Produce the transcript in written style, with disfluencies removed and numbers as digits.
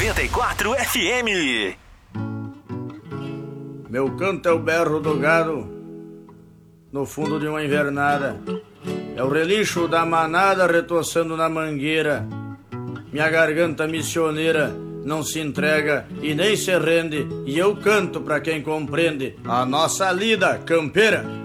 94 FM. Meu canto é o berro do gado no fundo de uma invernada. É o relincho da manada retoçando na mangueira. Minha garganta missioneira não se entrega e nem se rende, e eu canto pra quem compreende a nossa lida campeira.